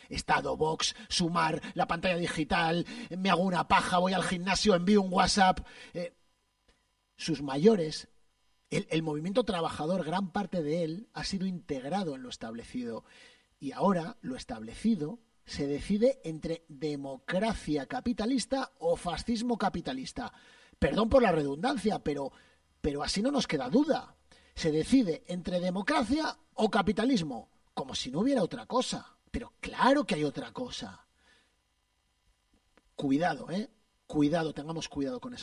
Estado, Vox, Sumar, la pantalla digital, me hago una paja, voy al gimnasio, envío un WhatsApp. Sus mayores, el movimiento trabajador, gran parte de él ha sido integrado en lo establecido. Y ahora lo establecido se decide entre democracia capitalista o fascismo capitalista. Perdón por la redundancia, pero así no nos queda duda. Se decide entre democracia o capitalismo, como si no hubiera otra cosa. Pero claro que hay otra cosa. Cuidado, Cuidado, tengamos cuidado con esa